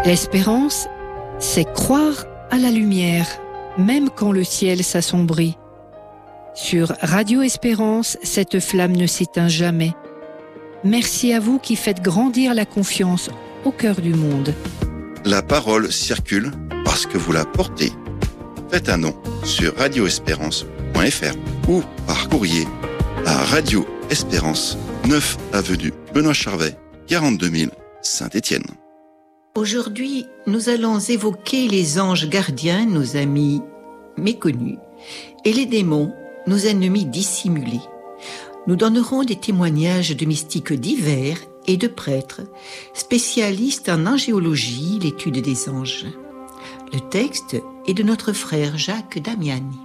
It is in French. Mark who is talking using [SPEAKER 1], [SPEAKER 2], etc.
[SPEAKER 1] L'espérance, c'est croire à la lumière, même quand le ciel s'assombrit. Sur Radio Espérance, cette flamme ne s'éteint jamais. Merci à vous qui faites grandir la confiance au cœur du monde.
[SPEAKER 2] La parole circule parce que vous la portez. Faites un don sur radioespérance.fr ou par courrier à Radio Espérance, 9 avenue Benoît Charvet, 42 000 Saint-Étienne.
[SPEAKER 3] Aujourd'hui, nous allons évoquer les anges gardiens, nos amis méconnus, et les démons, nos ennemis dissimulés. Nous donnerons des témoignages de mystiques divers et de prêtres, spécialistes en angéologie, l'étude des anges. Le texte est de notre frère Jacques Damiani.